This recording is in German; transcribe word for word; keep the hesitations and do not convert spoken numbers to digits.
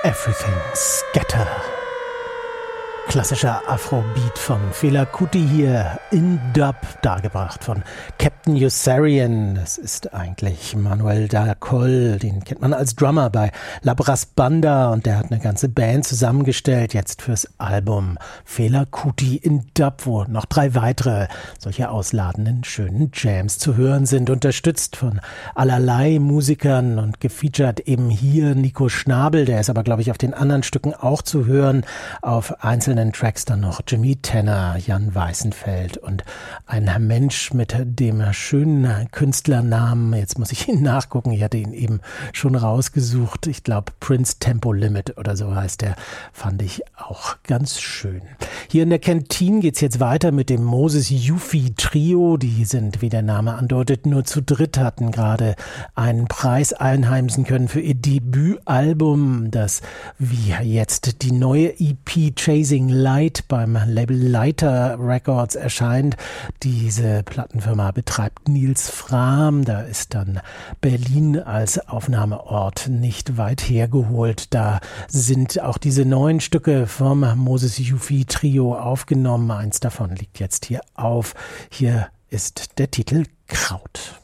Everything Scatter. Klassischer Afrobeat von Fela Kuti hier in Dub, dargebracht von Captain Yossarian. Das ist eigentlich Manuel da Coll, den kennt man als Drummer bei La Brass Banda und der hat eine ganze Band zusammengestellt, jetzt fürs Album Fela Kuti in Dub, wo noch drei weitere solche ausladenden, schönen Jams zu hören sind, unterstützt von allerlei Musikern und gefeatured eben hier Nico Schnabel, der ist aber, glaube ich, auf den anderen Stücken auch zu hören, auf einzelnen Tracks dann noch Jimmy Tanner, Jan Weißenfeld und ein Mensch mit dem schönen Künstlernamen, jetzt muss ich ihn nachgucken, ich hatte ihn eben schon rausgesucht, ich glaube Prince Tempo Limit oder so heißt der, fand ich auch ganz schön. Hier in der Kantine geht's jetzt weiter mit dem Moses Yufi Trio, die sind, wie der Name andeutet, nur zu dritt, hatten gerade einen Preis einheimsen können für ihr Debütalbum, das wie jetzt die neue E P Chasing Light beim Label Leiter Records erscheint. Diese Plattenfirma betreibt Nils Frahm. Da ist dann Berlin als Aufnahmeort nicht weit hergeholt. Da sind auch diese neuen Stücke vom Moses Yufi Trio aufgenommen. Eins davon liegt jetzt hier auf. Hier ist der Titel Kraut.